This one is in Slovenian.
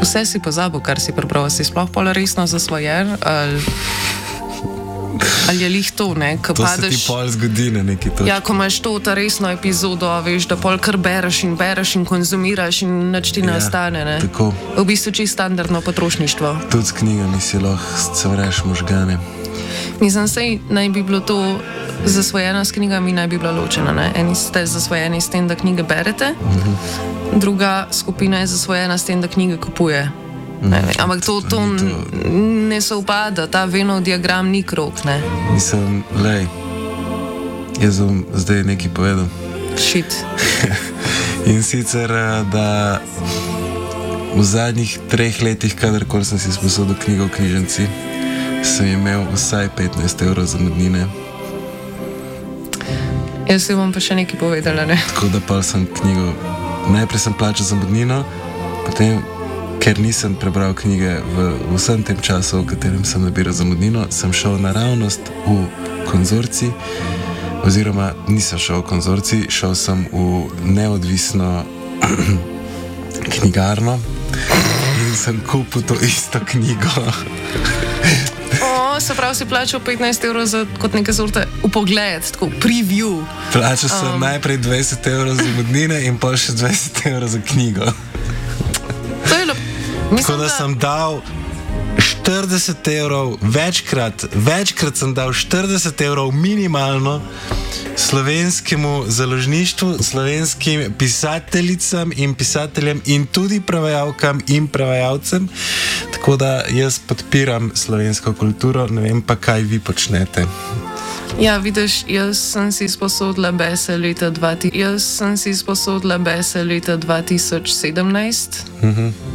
Vse si pozabil, kar si prebral, si sploh pol resno zasvojen, ali je lih to, ne? Ko To padeš, se ti pol zgodi na neki točki. ja, ko imaš to ta resno epizodo, veš, da pol kar bereš in konzumiraš in nič ti ne ostane, ne? Tako. V bistvu čisto standardno potrošništvo. Tudi s knjigami si lahko sevreš možgane. Mislim, sej naj bi bilo to zasvojeno s knjigami, naj bi bilo ločeno, ne? Eni ste zasvojeni s tem, da knjige berete, druga skupina je zasvojena s tem, da knjige kupuje. Ampak to ne sovpada, ta Venov diagram ni krog, ne? Mislim, lej, jaz bom zdaj nekaj povedal. Shit. In sicer, da v zadnjih 3 letih, kadarkoli sem si sposodil knjigo v knjižnici, sem imel vsaj 15 evrov zamudnine. Jaz si bom pa še nekaj povedala, ne? Tako da pa sem knjigo, najprej sem plačal zamudnino, potem, ker nisem prebral knjige v vsem tem času, v katerem sem nabiral zamudnino, sem šel naravnost v konzorcij, oziroma nisem šel v konzorcij, šel sem v neodvisno knjigarno in sem kupil to isto knjigo. Se pravi, si plačal 15 evrov za kot neke sorte upogled, tako preview. Plačal sem najprej 20 evrov za zamudnine in pa še 20 evrov za knjigo. To je Tako da sem dal 40 evrov, večkrat sem dal 40 evrov minimalno slovenskemu založništvu, slovenskim pisateljicam in pisateljem in tudi prevajalkam in prevajalcem. Tako da jaz podpiram slovensko kulturo, ne vem pa, kaj vi počnete. Ja, vidiš, jaz sem si sposodila bese leta 2017.